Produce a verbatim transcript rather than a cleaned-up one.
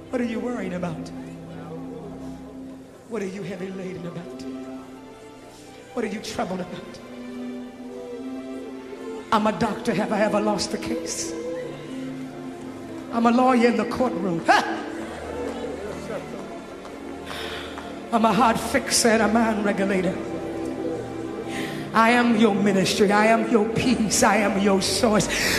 What are you worried about? What are you heavy laden about? What are you troubled about? I'm a doctor. Have I ever lost a case? I'm a lawyer in the courtroom. Ha! I'm a heart fixer and a mind regulator. I am your ministry. I am your peace. I am your source.